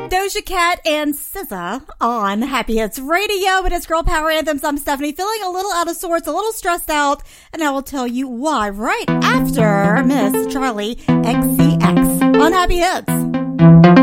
Doja Cat and SZA on Happy Hits Radio. It is Girl Power Anthems. I'm Stephanie, feeling a little out of sorts, a little stressed out, and I will tell you why right after Miss Charli XCX on Happy Hits.